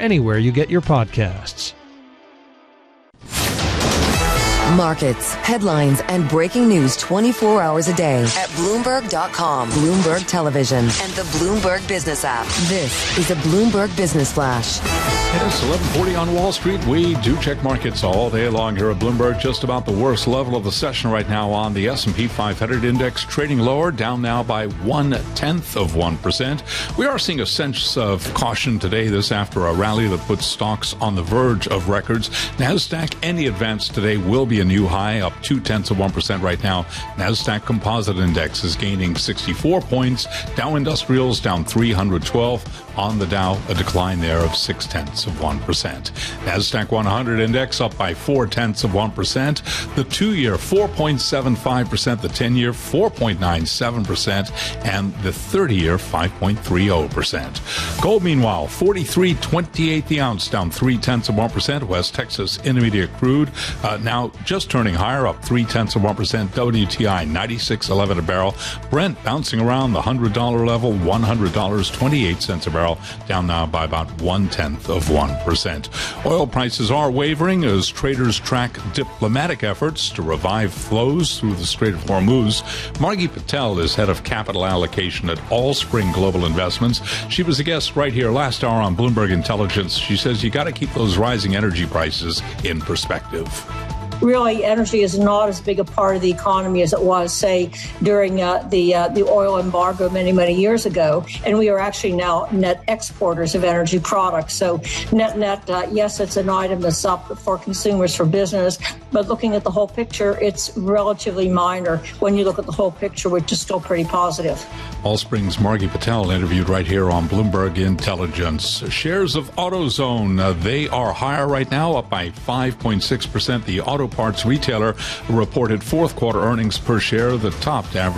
anywhere you get your podcasts. Markets, headlines, and breaking news 24 hours a day at Bloomberg.com, Bloomberg Television, and the Bloomberg Business app. This is a Bloomberg Business Flash. It's 11:40 on Wall Street. We do check markets all day long here at Bloomberg. Just about the worst level of the session right now on the S&P 500 index, trading lower, down now by 0.1%. We are seeing a sense of caution today, this after a rally that puts stocks on the verge of records. NASDAQ, any advance today will be a new high, up 0.2% right now. NASDAQ Composite Index is gaining 64 points. Dow Industrials down 312. On the Dow, a decline there of 0.6%. NASDAQ 100 Index up by 0.4%. The 2-year 4.75%, the 10-year 4.97%, and the 30-year 5.30%. Gold, meanwhile, $43.28 the ounce, down 0.3%. West Texas Intermediate crude now just turning higher, up 0.3%. WTI 96.11 a barrel. Brent bouncing around the $100 level, $100.28 a barrel. Down now by about 0.1%. Oil prices are wavering as traders track diplomatic efforts to revive flows through the Strait of Hormuz. Margie Patel is head of capital allocation at Allspring Global Investments. She was a guest right here last hour on Bloomberg Intelligence. She says you got to keep those rising energy prices in perspective. Really, energy is not as big a part of the economy as it was, say, during the oil embargo many years ago. And we are actually now net exporters of energy products. So net, yes, it's an item that's up for consumers, for business. But looking at the whole picture, it's relatively minor when you look at the whole picture, which is still pretty positive. Allspring's Margie Patel interviewed right here on Bloomberg Intelligence. Shares of AutoZone, they are higher right now, up by 5.6%. The auto parts retailer reported fourth quarter earnings per share that topped average